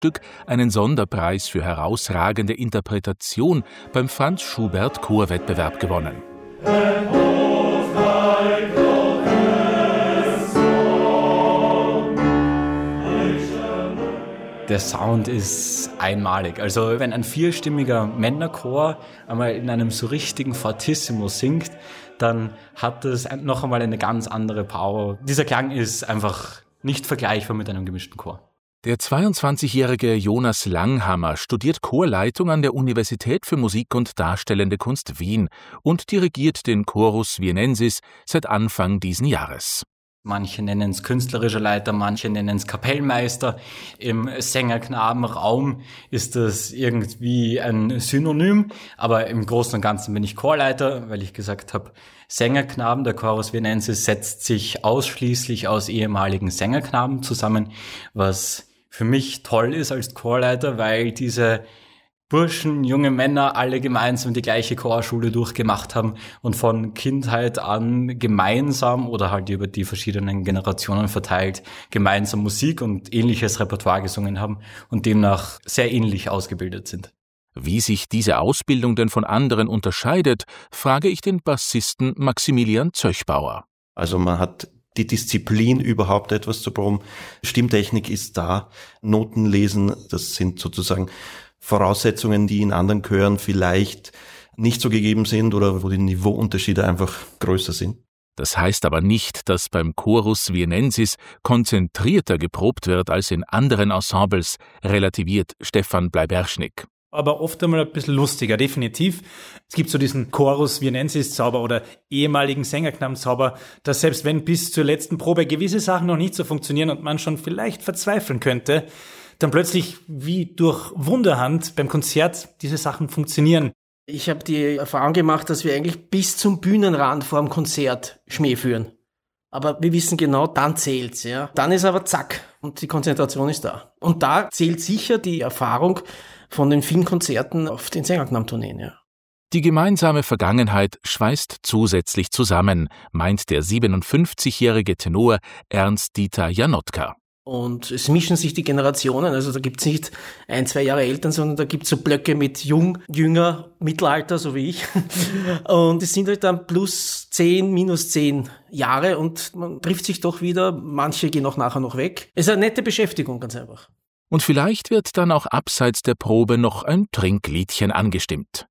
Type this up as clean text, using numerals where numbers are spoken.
Stück einen Sonderpreis für herausragende Interpretation beim Franz Schubert Chorwettbewerb gewonnen. Der Sound ist einmalig. Also wenn ein vierstimmiger Männerchor einmal in einem so richtigen Fortissimo singt, dann hat das noch einmal eine ganz andere Power. Dieser Klang ist einfach nicht vergleichbar mit einem gemischten Chor. Der 22-jährige Jonas Langhammer studiert Chorleitung an der Universität für Musik und Darstellende Kunst Wien und dirigiert den Chorus Vienensis seit Anfang diesen Jahres. Manche nennen es künstlerischer Leiter, manche nennen es Kapellmeister. Im Sängerknabenraum ist das irgendwie ein Synonym, aber im Großen und Ganzen bin ich Chorleiter, weil ich gesagt habe, Sängerknaben, der Chorus Vienensis setzt sich ausschließlich aus ehemaligen Sängerknaben zusammen, was für mich toll ist als Chorleiter, weil diese Burschen, junge Männer, alle gemeinsam die gleiche Chorschule durchgemacht haben und von Kindheit an gemeinsam oder halt über die verschiedenen Generationen verteilt gemeinsam Musik und ähnliches Repertoire gesungen haben und demnach sehr ähnlich ausgebildet sind. Wie sich diese Ausbildung denn von anderen unterscheidet, frage ich den Bassisten Maximilian Zöchbauer. Also man hat die Disziplin, überhaupt etwas zu proben. Stimmtechnik ist da, Noten lesen, das sind sozusagen Voraussetzungen, die in anderen Chören vielleicht nicht so gegeben sind oder wo die Niveauunterschiede einfach größer sind. Das heißt aber nicht, dass beim Chorus Vienensis konzentrierter geprobt wird als in anderen Ensembles, relativiert Stefan Bleiberschnick. Aber oft einmal ein bisschen lustiger, definitiv. Es gibt so diesen Chorus Vienensis-Zauber oder ehemaligen Sängerknabenzauber, dass selbst wenn bis zur letzten Probe gewisse Sachen noch nicht so funktionieren und man schon vielleicht verzweifeln könnte, dann plötzlich wie durch Wunderhand beim Konzert diese Sachen funktionieren. Ich habe die Erfahrung gemacht, dass wir eigentlich bis zum Bühnenrand vor dem Konzert Schmäh führen. Aber wir wissen genau, dann zählt's, ja. Dann ist aber zack und die Konzentration ist da. Und da zählt sicher die Erfahrung von den vielen Konzerten auf den Sängerknabentourneen, ja. Die gemeinsame Vergangenheit schweißt zusätzlich zusammen, meint der 57-jährige Tenor Ernst Dieter Janotka. Und es mischen sich die Generationen, also da gibt's nicht 1-2 Jahre Eltern, sondern da gibt's so Blöcke mit Jung, Jünger, Mittelalter, so wie ich. Und es sind halt dann +10, -10 Jahre und man trifft sich doch wieder, manche gehen auch nachher noch weg. Es ist eine nette Beschäftigung, ganz einfach. Und vielleicht wird dann auch abseits der Probe noch ein Trinkliedchen angestimmt.